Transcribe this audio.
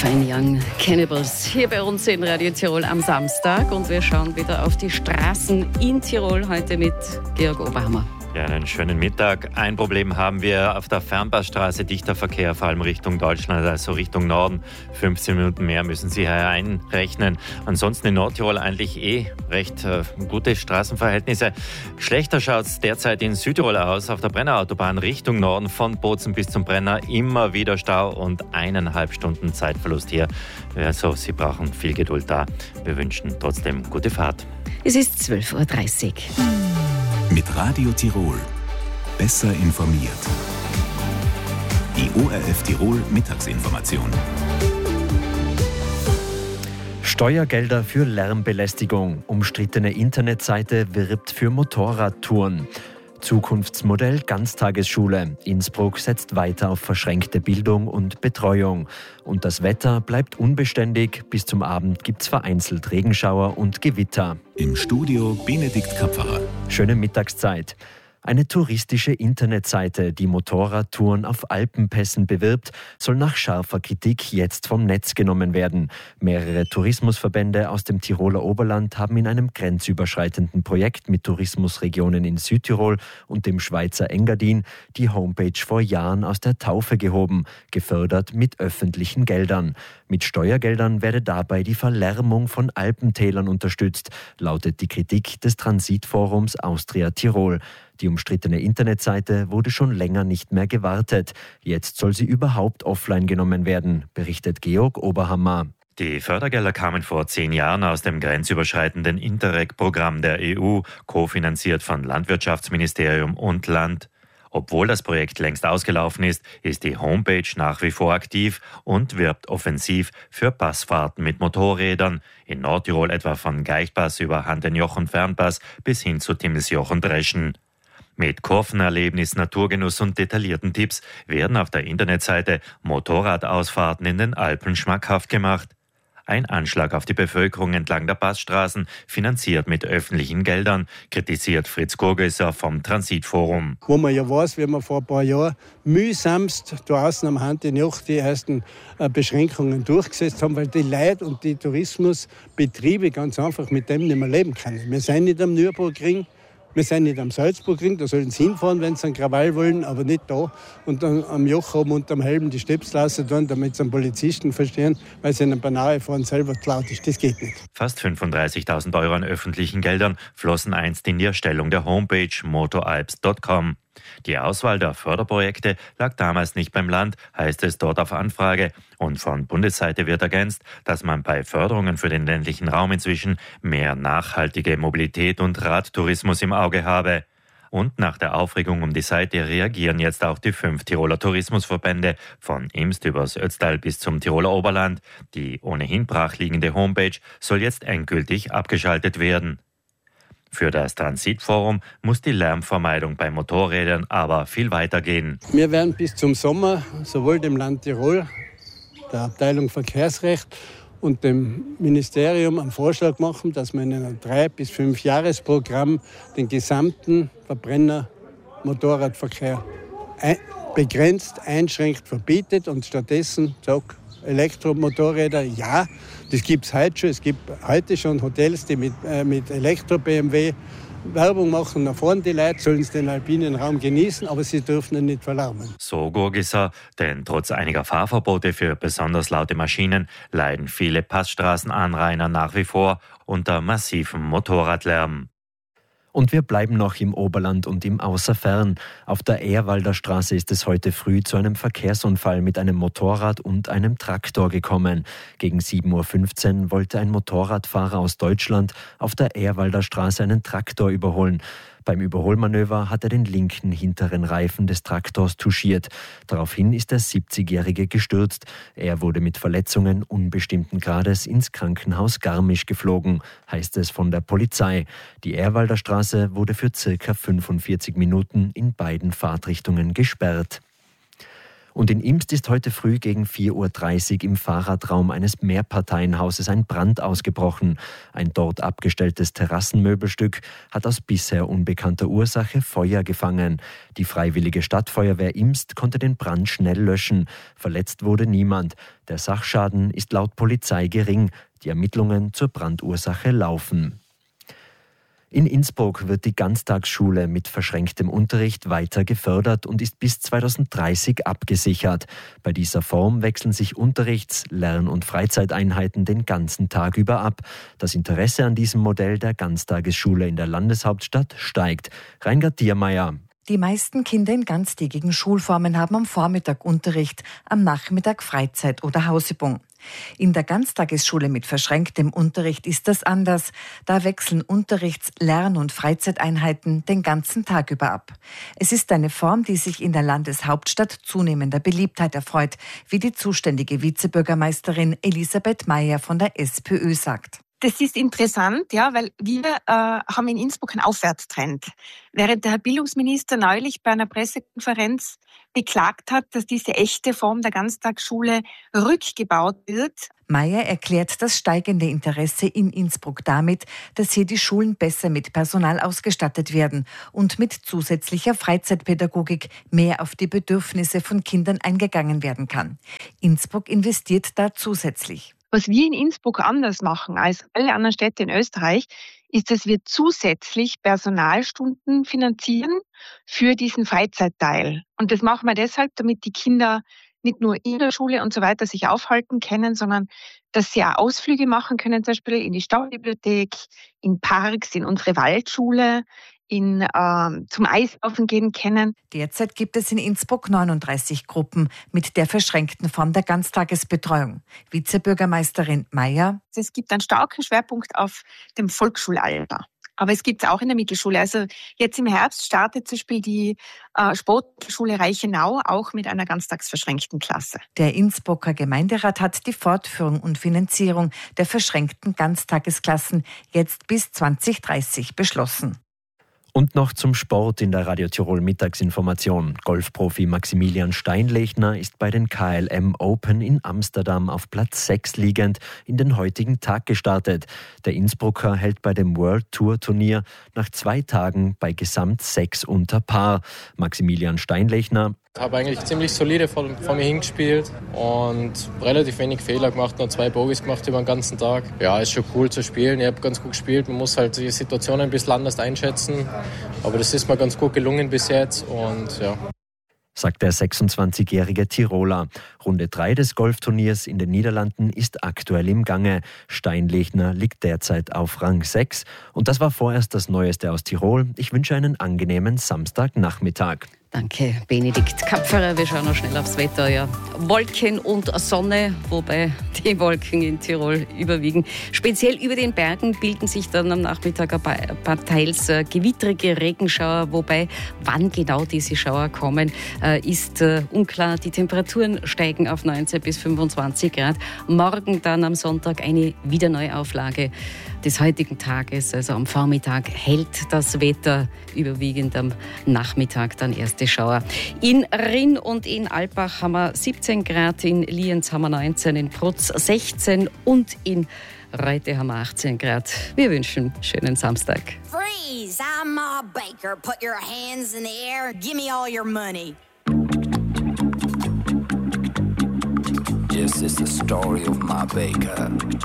Fine Young Cannibals hier bei uns in Radio Tirol am Samstag. Und wir schauen wieder auf die Straßen in Tirol heute mit Georg Oberhammer. Ja, einen schönen Mittag. Ein Problem haben wir auf der Fernpassstraße, dichter Verkehr, vor allem Richtung Deutschland, also Richtung Norden. 15 Minuten mehr müssen Sie hier einrechnen. Ansonsten in Nordtirol eigentlich recht gute Straßenverhältnisse. Schlechter schaut es derzeit in Südtirol aus. Auf der Brennerautobahn Richtung Norden von Bozen bis zum Brenner immer wieder Stau und 1,5 Stunden Zeitverlust hier. Also Sie brauchen viel Geduld da. Wir wünschen trotzdem gute Fahrt. Es ist 12.30 Uhr. Mit Radio Tirol. Besser informiert. Die ORF Tirol Mittagsinformation. Steuergelder für Lärmbelästigung. Umstrittene Internetseite wirbt für Motorradtouren. Zukunftsmodell Ganztagesschule. Innsbruck setzt weiter auf verschränkte Bildung und Betreuung. Und das Wetter bleibt unbeständig. Bis zum Abend gibt's vereinzelt Regenschauer und Gewitter. Im Studio Benedikt Kapferer. Schöne Mittagszeit. Eine touristische Internetseite, die Motorradtouren auf Alpenpässen bewirbt, soll nach scharfer Kritik jetzt vom Netz genommen werden. Mehrere Tourismusverbände aus dem Tiroler Oberland haben in einem grenzüberschreitenden Projekt mit Tourismusregionen in Südtirol und dem Schweizer Engadin die Homepage vor Jahren aus der Taufe gehoben, gefördert mit öffentlichen Geldern. Mit Steuergeldern werde dabei die Verlärmung von Alpentälern unterstützt, lautet die Kritik des Transitforums Austria Tirol. Die umstrittene Internetseite wurde schon länger nicht mehr gewartet. Jetzt soll sie überhaupt offline genommen werden, berichtet Georg Oberhammer. Die Fördergelder kamen vor 10 Jahren aus dem grenzüberschreitenden Interreg-Programm der EU, kofinanziert von Landwirtschaftsministerium und Land. Obwohl das Projekt längst ausgelaufen ist die Homepage nach wie vor aktiv und wirbt offensiv für Passfahrten mit Motorrädern. In Nordtirol etwa von Geichtpass über Handenjoch und Fernpass bis hin zu Timmelsjoch und Reschen. Mit Kurvenerlebnis, Naturgenuss und detaillierten Tipps werden auf der Internetseite Motorradausfahrten in den Alpen schmackhaft gemacht. Ein Anschlag auf die Bevölkerung entlang der Passstraßen, finanziert mit öffentlichen Geldern, kritisiert Fritz Gurgesser vom Transitforum. Wo man ja weiß, wie man vor ein paar Jahren mühsamst da außen am Handenjoch die ersten Beschränkungen durchgesetzt haben, weil die Leute und die Tourismusbetriebe ganz einfach mit dem nicht mehr leben können. Wir sind nicht am Nürburgring. Wir sind nicht am Salzburgring, da sollen sie hinfahren, wenn sie einen Krawall wollen, aber nicht da. Und dann am Joch oben unterm Helm die Stöpsel raus tun, damit sie einen Polizisten verstehen, weil sie in einem Banaue fahren selber zu laut ist. Das geht nicht. Fast 35.000 Euro an öffentlichen Geldern flossen einst in die Erstellung der Homepage motoalps.com. Die Auswahl der Förderprojekte lag damals nicht beim Land, heißt es dort auf Anfrage. Und von Bundesseite wird ergänzt, dass man bei Förderungen für den ländlichen Raum inzwischen mehr nachhaltige Mobilität und Radtourismus im Auge habe. Und nach der Aufregung um die Seite reagieren jetzt auch die 5 Tiroler Tourismusverbände, von Imst übers Ötztal bis zum Tiroler Oberland. Die ohnehin brachliegende Homepage soll jetzt endgültig abgeschaltet werden. Für das Transitforum muss die Lärmvermeidung bei Motorrädern aber viel weiter gehen. Wir werden bis zum Sommer sowohl dem Land Tirol, der Abteilung Verkehrsrecht und dem Ministerium einen Vorschlag machen, dass man in einem 3- bis 5-Jahres-Programm den gesamten Verbrenner-Motorradverkehr begrenzt, einschränkt, verbietet und stattdessen sagt, Elektromotorräder, ja, das gibt es heute schon. Es gibt heute schon Hotels, die mit Elektro-BMW Werbung machen. Nach vorne die Leute sollen den alpinen Raum genießen, aber sie dürfen ihn nicht verlärmen. So Gurgesser, denn trotz einiger Fahrverbote für besonders laute Maschinen leiden viele Passstraßenanrainer nach wie vor unter massivem Motorradlärm. Und wir bleiben noch im Oberland und im Außerfern. Auf der Ehrwalder Straße ist es heute früh zu einem Verkehrsunfall mit einem Motorrad und einem Traktor gekommen. Gegen 7.15 Uhr wollte ein Motorradfahrer aus Deutschland auf der Ehrwalder Straße einen Traktor überholen. Beim Überholmanöver hat er den linken hinteren Reifen des Traktors touchiert. Daraufhin ist der 70-Jährige gestürzt. Er wurde mit Verletzungen unbestimmten Grades ins Krankenhaus Garmisch geflogen, heißt es von der Polizei. Die Ehrwalder Straße wurde für ca. 45 Minuten in beiden Fahrtrichtungen gesperrt. Und in Imst ist heute früh gegen 4.30 Uhr im Fahrradraum eines Mehrparteienhauses ein Brand ausgebrochen. Ein dort abgestelltes Terrassenmöbelstück hat aus bisher unbekannter Ursache Feuer gefangen. Die Freiwillige Stadtfeuerwehr Imst konnte den Brand schnell löschen. Verletzt wurde niemand. Der Sachschaden ist laut Polizei gering. Die Ermittlungen zur Brandursache laufen. In Innsbruck wird die Ganztagsschule mit verschränktem Unterricht weiter gefördert und ist bis 2030 abgesichert. Bei dieser Form wechseln sich Unterrichts-, Lern- und Freizeiteinheiten den ganzen Tag über ab. Das Interesse an diesem Modell der Ganztagesschule in der Landeshauptstadt steigt. Reingard Diermeier. Die meisten Kinder in ganztägigen Schulformen haben am Vormittag Unterricht, am Nachmittag Freizeit oder Hausübung. In der Ganztagesschule mit verschränktem Unterricht ist das anders. Da wechseln Unterrichts-, Lern- und Freizeiteinheiten den ganzen Tag über ab. Es ist eine Form, die sich in der Landeshauptstadt zunehmender Beliebtheit erfreut, wie die zuständige Vizebürgermeisterin Elisabeth Meyer von der SPÖ sagt. Das ist interessant, ja, weil wir haben in Innsbruck einen Aufwärtstrend. Während der Herr Bildungsminister neulich bei einer Pressekonferenz beklagt hat, dass diese echte Form der Ganztagsschule rückgebaut wird. Meyer erklärt das steigende Interesse in Innsbruck damit, dass hier die Schulen besser mit Personal ausgestattet werden und mit zusätzlicher Freizeitpädagogik mehr auf die Bedürfnisse von Kindern eingegangen werden kann. Innsbruck investiert da zusätzlich. Was wir in Innsbruck anders machen als alle anderen Städte in Österreich, ist, dass wir zusätzlich Personalstunden finanzieren für diesen Freizeitteil. Und das machen wir deshalb, damit die Kinder nicht nur in der Schule und so weiter sich aufhalten können, sondern dass sie auch Ausflüge machen können, zum Beispiel in die Stadtbibliothek, in Parks, in unsere Waldschule, zum Eislaufen gehen können. Derzeit gibt es in Innsbruck 39 Gruppen mit der verschränkten Form der Ganztagesbetreuung. Vizebürgermeisterin Meyer. Es gibt einen starken Schwerpunkt auf dem Volksschulalter. Aber es gibt es auch in der Mittelschule. Also jetzt im Herbst startet zum Beispiel die Sportschule Reichenau auch mit einer ganztagsverschränkten Klasse. Der Innsbrucker Gemeinderat hat die Fortführung und Finanzierung der verschränkten Ganztagesklassen jetzt bis 2030 beschlossen. Und noch zum Sport in der Radio Tirol Mittagsinformation. Golfprofi Maximilian Steinlechner ist bei den KLM Open in Amsterdam auf Platz 6 liegend in den heutigen Tag gestartet. Der Innsbrucker hält bei dem World Tour Turnier nach 2 Tagen bei Gesamt 6 unter Par. Maximilian Steinlechner: Ich habe eigentlich ziemlich solide vor mir hingespielt und relativ wenig Fehler gemacht, nur 2 Bogies gemacht über den ganzen Tag. Ja, ist schon cool zu spielen. Ich habe ganz gut gespielt. Man muss halt die Situationen ein bisschen anders einschätzen. Aber das ist mir ganz gut gelungen bis jetzt und ja. Sagt der 26-jährige Tiroler. Runde 3 des Golfturniers in den Niederlanden ist aktuell im Gange. Steinlechner liegt derzeit auf Rang 6. Und das war vorerst das Neueste aus Tirol. Ich wünsche einen angenehmen Samstagnachmittag. Danke, Benedikt Kapferer. Wir schauen noch schnell aufs Wetter. Ja. Wolken und Sonne, wobei die Wolken in Tirol überwiegen. Speziell über den Bergen bilden sich dann am Nachmittag ein paar teils gewittrige Regenschauer, wobei wann genau diese Schauer kommen, ist unklar. Die Temperaturen steigen auf 19 bis 25 Grad. Morgen dann am Sonntag eine Wiederneuauflage des heutigen Tages. Also am Vormittag hält das Wetter, überwiegend am Nachmittag dann erste Schauer. In Rinn und in Alpbach haben wir 17 Grad, in Lienz haben wir 19, in Prutz 16 und in Reute haben wir 18 Grad. Wir wünschen schönen Samstag. Freeze! I'm Ma Baker. Put your hands in the air. Give me all your money. This is the story of Ma Baker.